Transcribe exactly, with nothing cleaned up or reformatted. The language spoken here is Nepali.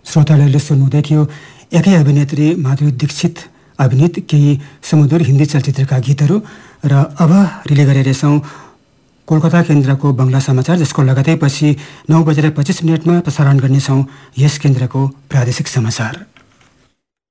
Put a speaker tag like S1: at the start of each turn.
S1: श्रोताहरूले सुन्नुहुँदै थियो एकै अभिनेत्री माधुरी दीक्षित अभिनीत केही सुमधुर हिन्दी चलचित्रका गीतहरू। र अब रिले गरिरहेछौँ कोलकाता केन्द्रको बङ्गला समाचार, जसको लगतै पछि नौ बजेर पच्चिस मिनटमा प्रसारण गर्नेछौँ यस केन्द्रको प्रादेशिक समाचार।